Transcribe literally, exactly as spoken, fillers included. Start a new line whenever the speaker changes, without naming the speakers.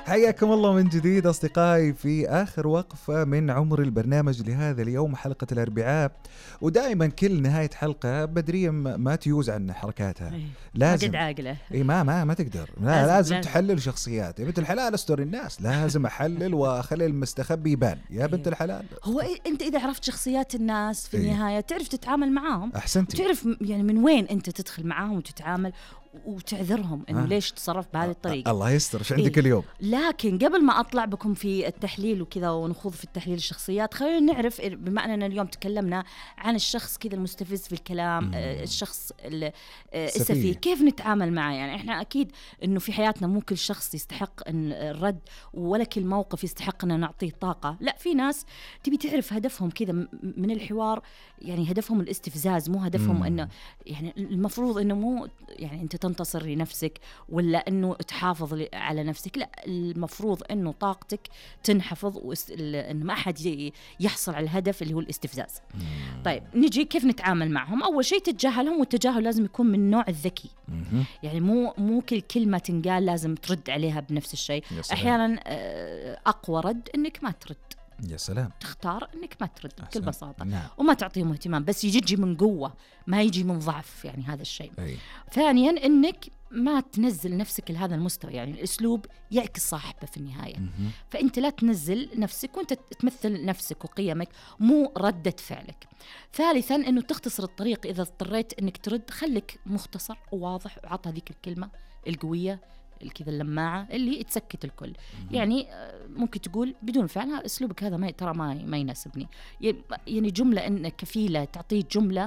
حياكم الله من جديد أصدقائي في آخر وقفة من عمر البرنامج لهذا اليوم، حلقة الأربعاء. ودائما كل نهاية حلقة بدرية ما تيوز عن حركاتها.
لازم قد عاقلة
إيه ما ما ما تقدر، لا لازم, لازم تحلل شخصيات. يا بنت الحلال استر الناس، لازم أحلل وأخلي المستخبي يبان. يا بنت الحلال
هو إيه؟ أنت إذا عرفت شخصيات الناس في النهاية تعرف تتعامل معاهم.
أحسنتي.
تعرف يعني من وين أنت تدخل معاهم وتتعامل وتعذرهم إنه آه. ليش تصرف بهذه الطريقة.
الله يستر. إيش عندك إيه؟ اليوم
لكن قبل ما أطلع بكم في التحليل وكذا ونخوض في التحليل الشخصيات، خلينا نعرف بما أننا اليوم تكلمنا عن الشخص كذا المستفز في الكلام، آه الشخص السفيه، كيف نتعامل معه. يعني إحنا أكيد إنه في حياتنا مو كل شخص يستحق إن الرد، ولا كل موقف يستحق أن نعطيه طاقة. لا، في ناس تبي تعرف هدفهم كذا من الحوار، يعني هدفهم الاستفزاز، مو هدفهم مم. إنه يعني المفروض إنه مو يعني أنت تنتصر لنفسك ولا أنه تحافظ على نفسك. لا، المفروض أنه طاقتك تنحفظ وأن ما أحد يحصل على الهدف اللي هو الاستفزاز. مم. طيب نجي كيف نتعامل معهم. أول شيء تتجاهلهم، والتجاهل لازم يكون من النوع الذكي. مم. يعني مو مو كل كلمة تنقال لازم ترد عليها بنفس الشيء. أحيانا أقوى رد أنك ما ترد.
يا سلام.
تختار انك ما ترد بكل بساطه.
نعم.
وما تعطيهم اهتمام، بس يجي من قوه ما يجي من ضعف، يعني هذا الشيء.
أي.
ثانيا انك ما تنزل نفسك لهذا المستوى، يعني الاسلوب يعكس صاحبه في النهايه. م-م. فانت لا تنزل نفسك وانت تمثل نفسك وقيمك، مو ردة فعلك. ثالثا انه تختصر الطريق، اذا اضطريت انك ترد خليك مختصر وواضح، وعطى هذيك الكلمه القويه الكذا اللماعة اللي تسكت الكل. م-م. يعني ممكن تقول بدون فعل اسلوبك هذا ما ترى ما ما يناسبني، يعني جملة انك كفيلة تعطيه جملة